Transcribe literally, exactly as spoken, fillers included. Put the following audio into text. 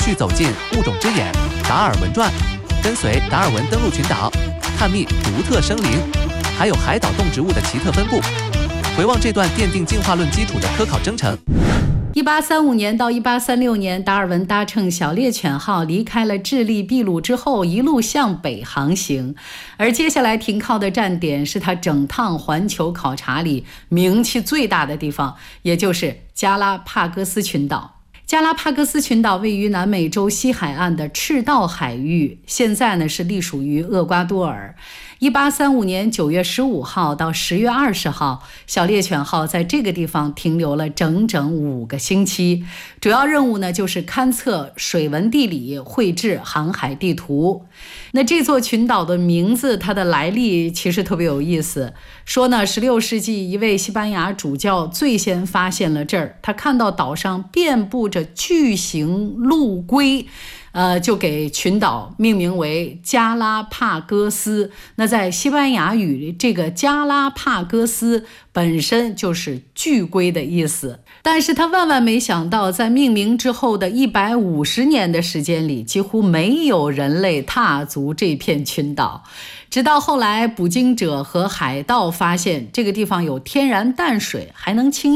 续走进物种之眼达尔文传，跟随达尔文登陆群岛，探秘独特生灵，还有海岛动植物的奇特分布，回望这段奠定进化论基础的科考征程。 一八三五年到一八三六年，达尔文搭乘小猎犬号离开了智利秘鲁之后，一路向北航行，而接下来停靠的站点是他整趟环球考察里名气最大的地方，也就是加拉帕戈斯群岛。加拉帕戈斯群岛位于南美洲西海岸的赤道海域，现在呢是隶属于厄瓜多尔。一八三五年九月十五号到十月二十号，小猎犬号在这个地方停留了整整五个星期。主要任务呢就是勘测水文地理，绘制航海地图。那这座群岛的名字，它的来历其实特别有意思。说呢，十六世纪一位西班牙主教最先发现了这儿，他看到岛上遍布着巨型陆龟，呃，就给群岛命名为加拉帕戈斯。那在西班牙语，这个加拉帕戈斯本身就是巨龟的意思。但是他万万没想到，在命名之后的一百五十年的时间里，几乎没有人类踏足这片群岛。直到后来捕鲸者和海盗发现这个地方有天然淡水，还能轻